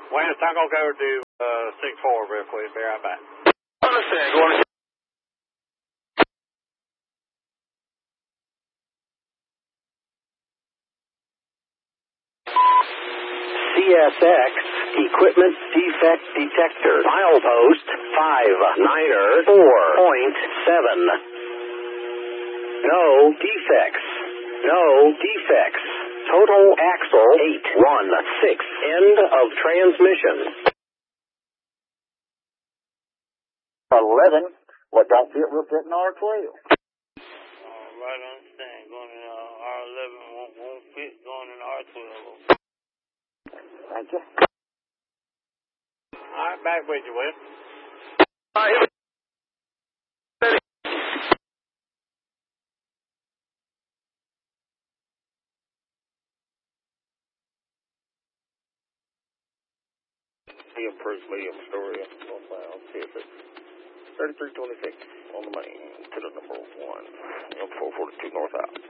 Wayne, I'm going to go do 6-4 real quick. Be right back. Understand. Go on. CSX Equipment Defect Detector. Milepost 59er 4.7. No defects. No defects. Total axle 816. End of transmission. 11. What don't fit will fit in R12. Right, understand. Going in R11 won't fit going in R12. Thank you. All right, back with you, Will. All right, Liam Bruce, Liam Story, northbound, TSX 3326 on the main to the number 1, 442 north out.